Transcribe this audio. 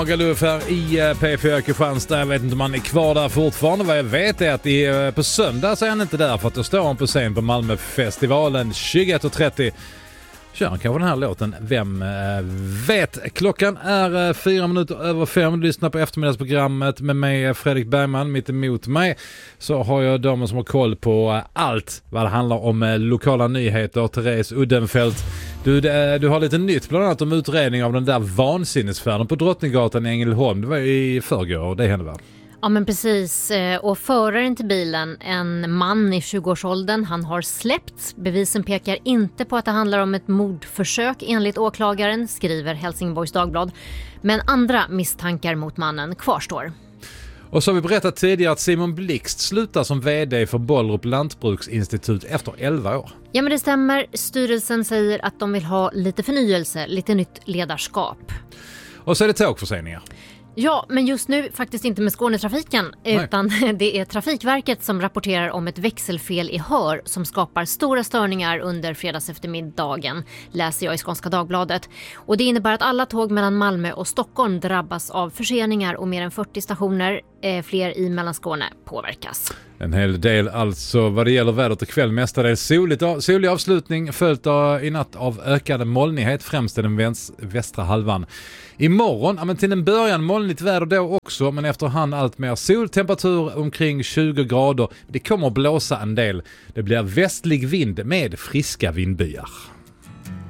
Magaluf här i P4 Kristianstad. Jag vet inte om man är kvar där fortfarande. Vad jag vet är att på söndag så är han inte där, för att då står han på scen på Malmöfestivalen 21.30. Kör han kanske den här låten, vem vet. Klockan är 4 minuter över 5. Lyssna på eftermiddagsprogrammet med mig, Fredrik Bergman. Mitt emot mig så har jag de som har koll på allt vad det handlar om lokala nyheter. Therese Uddenfelt. Du har lite nytt, bland annat om utredning av den där vansinnesfärden på Drottninggatan i Ängelholm. Det var i förrgår, det hände, va? Ja, men precis. Och föraren till bilen, en man i 20-årsåldern, han har släppts. Bevisen pekar inte på att det handlar om ett mordförsök enligt åklagaren, skriver Helsingborgs Dagblad. Men andra misstankar mot mannen kvarstår. Och så har vi berättat tidigare att Simon Blixt slutar som vd för Bollrup Lantbruksinstitut efter 11 år. Ja, men det stämmer. Styrelsen säger att de vill ha lite förnyelse, lite nytt ledarskap. Och så är det tågförseningar. Ja, men just nu faktiskt inte med Skånetrafiken, utan det är Trafikverket som rapporterar om ett växelfel i Hör som skapar stora störningar under fredags eftermiddagen, läser jag i Skånska Dagbladet. Och det innebär att alla tåg mellan Malmö och Stockholm drabbas av förseningar och mer än 40 stationer, fler i Mellanskåne, påverkas. En hel del alltså vad det gäller vädret ikväll. Mestadels solig avslutning följt i natt av ökad molnighet, främst i den västra halvan. Imorgon, men till en början molnigt väder då också, men efterhand allt mer soltemperatur omkring 20 grader. Det kommer att blåsa en del. Det blir västlig vind med friska vindbyar.